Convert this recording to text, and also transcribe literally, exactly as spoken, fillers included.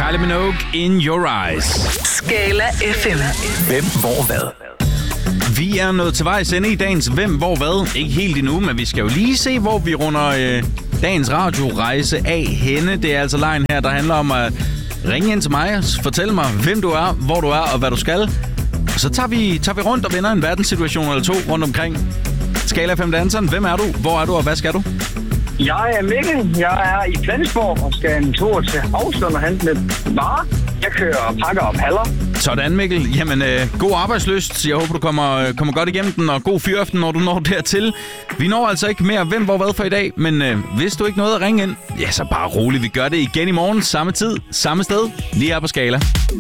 Kylie Minogue, In Your Eyes. Skala F M. Hvem, hvor, hvad? Vi er nået til vejs ende i dagens Hvem, hvor, hvad. Ikke helt endnu, men vi skal jo lige se, hvor vi runder øh, dagens radiorejse af henne. Det er altså lejen her, der handler om at ringe ind til mig, fortælle mig, hvem du er, hvor du er og hvad du skal. Og så tager vi, tager vi rundt og vinder en verdenssituation eller to rundt omkring. Skala F M-danseren, hvem er du, hvor er du og hvad skal du? Jeg er Mikkel. Jeg er i Flensborg og skal en tur til Havslund og hente lidt varer. Jeg kører og pakker op haller. Sådan, Mikkel. Jamen, øh, god arbejdsløst. Jeg håber, du kommer, kommer godt igennem den, og god fyraften, når du når dertil. Vi når altså ikke mere hvem, hvor, hvad for i dag, men øh, hvis du ikke nåede at ringe ind, ja, så bare roligt. Vi gør det igen i morgen, samme tid, samme sted, lige her på Skala.